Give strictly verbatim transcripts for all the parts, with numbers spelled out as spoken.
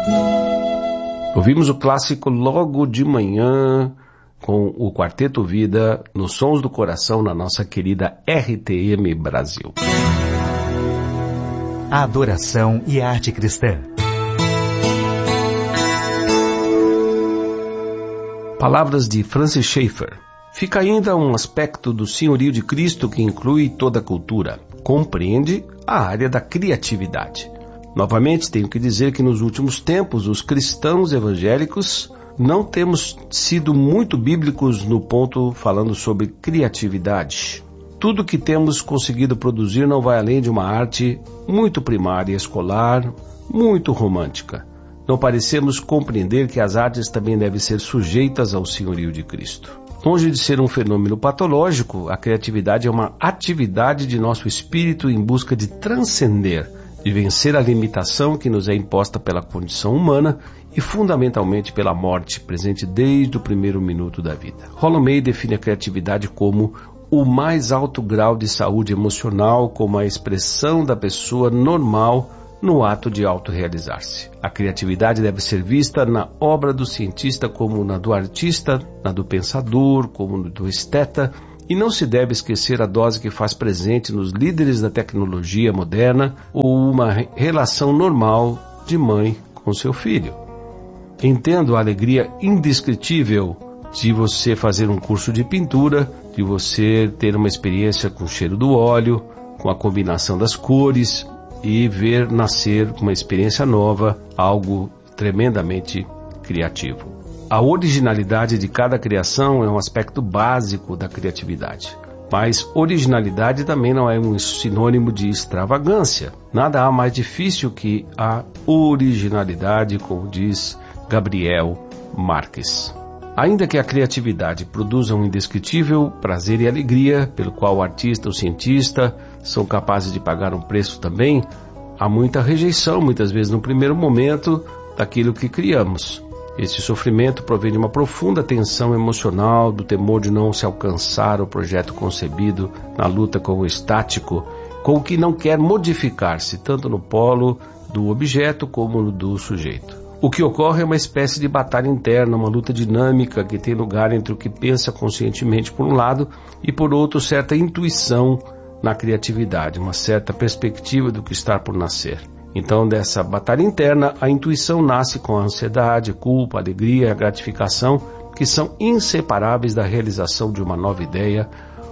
Ouvimos o clássico Logo de Manhã com o Quarteto Vida nos Sons do Coração na nossa querida R T M Brasil. A adoração e a arte cristã. Palavras de Francis Schaeffer. Fica ainda um aspecto do senhorio de Cristo que inclui toda a cultura. Compreende a área da criatividade. Novamente, tenho que dizer que nos últimos tempos, os cristãos evangélicos não temos sido muito bíblicos no ponto falando sobre criatividade. Tudo que temos conseguido produzir não vai além de uma arte muito primária, escolar, muito romântica. Não parecemos compreender que as artes também devem ser sujeitas ao senhorio de Cristo. Longe de ser um fenômeno patológico, a criatividade é uma atividade de nosso espírito em busca de transcender, de vencer a limitação que nos é imposta pela condição humana e fundamentalmente pela morte, presente desde o primeiro minuto da vida. Rollo May define a criatividade como o mais alto grau de saúde emocional, como a expressão da pessoa normal no ato de autorrealizar-se. A criatividade deve ser vista na obra do cientista como na do artista, na do pensador, como no do esteta, e não se deve esquecer a dose que faz presente nos líderes da tecnologia moderna ou uma relação normal de mãe com seu filho. Entendo a alegria indescritível de você fazer um curso de pintura, de você ter uma experiência com o cheiro do óleo, com a combinação das cores e ver nascer uma experiência nova, algo tremendamente criativo. A originalidade de cada criação é um aspecto básico da criatividade. Mas originalidade também não é um sinônimo de extravagância. Nada há mais difícil que a originalidade, como diz Gabriel Marques. Ainda que a criatividade produza um indescritível prazer e alegria, pelo qual o artista ou cientista são capazes de pagar um preço também, há muita rejeição, muitas vezes no primeiro momento, daquilo que criamos. Esse sofrimento provém de uma profunda tensão emocional, do temor de não se alcançar o projeto concebido na luta com o estático, com o que não quer modificar-se, tanto no polo do objeto como no do sujeito. O que ocorre é uma espécie de batalha interna, uma luta dinâmica que tem lugar entre o que pensa conscientemente por um lado e por outro certa intuição na criatividade, uma certa perspectiva do que está por nascer. Então, dessa batalha interna, a intuição nasce com a ansiedade, culpa, alegria e a gratificação, que são inseparáveis da realização de uma nova ideia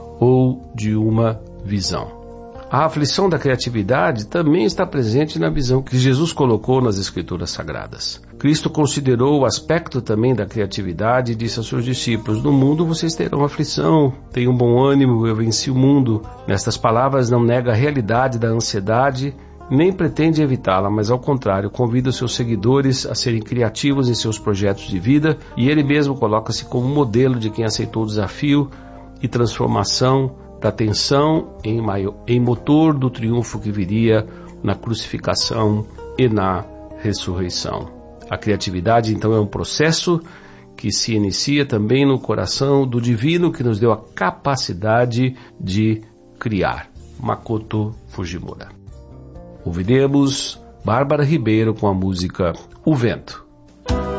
ou de uma visão. A aflição da criatividade também está presente na visão que Jesus colocou nas Escrituras Sagradas. Cristo considerou o aspecto também da criatividade e disse aos seus discípulos: no mundo vocês terão aflição, tenham bom ânimo, eu venci o mundo. Nestas palavras não nega a realidade da ansiedade, nem pretende evitá-la, mas ao contrário, convida os seus seguidores a serem criativos em seus projetos de vida, e ele mesmo coloca-se como modelo de quem aceitou o desafio e transformação da tensão em, maior, em motor do triunfo que viria na crucificação e na ressurreição. A criatividade, então, é um processo que se inicia também no coração do divino que nos deu a capacidade de criar. Makoto Fujimura. Ouviremos Bárbara Ribeiro com a música O Vento.